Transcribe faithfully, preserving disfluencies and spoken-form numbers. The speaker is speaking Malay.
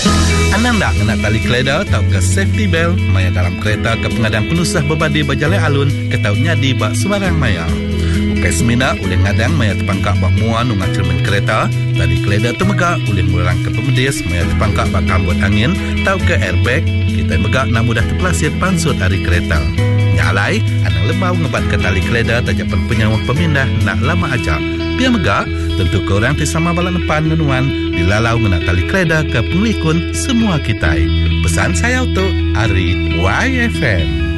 Anang dah kena tali keleda tau ke safety belt maya dalam kereta ke pengadang penusah berbadi berjalan alun ke tau nyadi bak sembarang maya. Ukai semina oleh ngadang maya terpangkak bak muan ungat cermin kereta, tali keleda temegak oleh murang ke pemedis maya terpangkak bak kambut angin tau ke airbag, kita megak nak mudah terpelasir pansut hari kereta. Nyalai, anang lembau ngebat ke tali keleda tajapan penyawah pemindah nak lama ajak. Pia megak, tentu korang tisama balak depan ngenuan dilalau ngena tali keleda ke pengelikun semua kita. Pesan saya untuk Ari Y F M.